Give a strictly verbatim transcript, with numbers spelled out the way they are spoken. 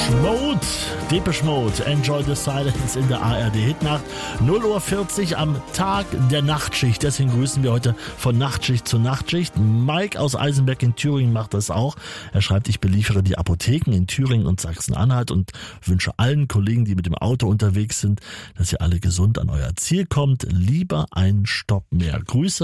Mode, Depeche Mode, Enjoy the Silence in der A R D-Hitnacht. null Uhr vierzig am Tag der Nachtschicht. Deswegen grüßen wir heute von Nachtschicht zu Nachtschicht. Mike aus Eisenberg in Thüringen macht das auch. Er schreibt, ich beliefere die Apotheken in Thüringen und Sachsen-Anhalt und wünsche allen Kollegen, die mit dem Auto unterwegs sind, dass ihr alle gesund an euer Ziel kommt. Lieber einen Stopp mehr. Grüße.